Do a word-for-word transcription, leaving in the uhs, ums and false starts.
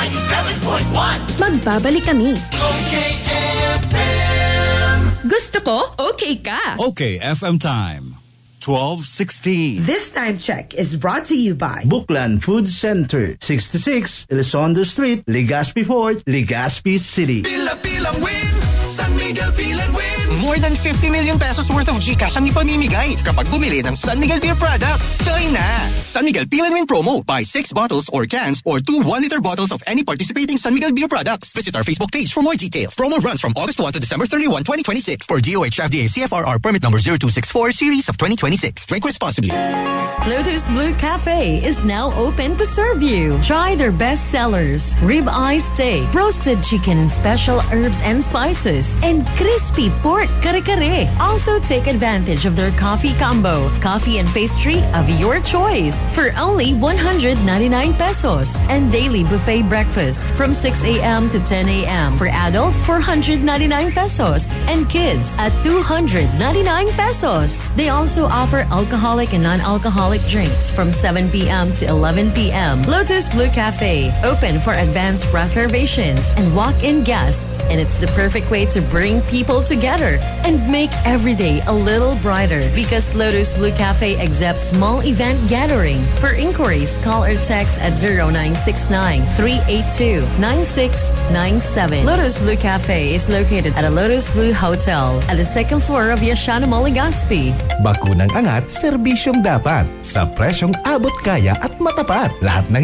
ninety-seven point one. Magbabalik kami. Okay F M. Gusto ko, okay ka. Okay F M time. twelve sixteen. This time check is brought to you by Bookland Food Center, sixty-six Elizondo Street, Legazpi Port, Legazpi City. Pila-pilang win! San Miguel Pilan win! More than fifty million pesos worth of GCash ang ipamimigay kapag bumili ng San Miguel Beer products. Join na! San Miguel Peel and Win promo. Buy six bottles or cans or two one-liter bottles of any participating San Miguel Beer products. Visit our Facebook page for more details. Promo runs from August first to December thirty-first, twenty twenty-six for D O H F D A C F R R permit number zero two six four series of twenty twenty-six. Drink responsibly. Lotus Blue Cafe is now open to serve you. Try their best sellers: rib-eye steak, roasted chicken and special herbs and spices, and crispy pork kare-kare. Also take advantage of their coffee combo, coffee and pastry of your choice for only one hundred ninety-nine pesos, and daily buffet breakfast from six a.m. to ten a.m. for adult four hundred ninety-nine pesos and kids at two hundred ninety-nine pesos. They also offer alcoholic and non-alcoholic drinks from seven p.m. to eleven p.m. Lotus Blue Cafe, open for advanced reservations and walk-in guests, and it's the perfect way to bring people together and make every day a little brighter because Lotus Blue Cafe accepts small event gathering. For inquiries, call or text at zero nine six nine, three eight two, nine six nine seven. Lotus Blue Cafe is located at a Lotus Blue Hotel at the second floor of Yashana Mall, Legazpi. Bakunang angat, serbisyong dapat. Sa presyong abot kaya at matapat. Lahat ng